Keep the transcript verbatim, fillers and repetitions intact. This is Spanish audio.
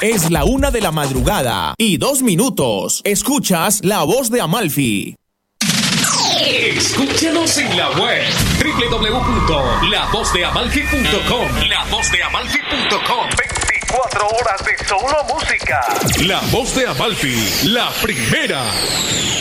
Es la una de la madrugada y dos minutos. Escuchas La Voz de Amalfi. Escúchanos en la web doble u doble u doble u punto la voz de amalfi punto com. la voz de amalfi punto com. veinticuatro horas de solo música. La Voz de Amalfi, la primera.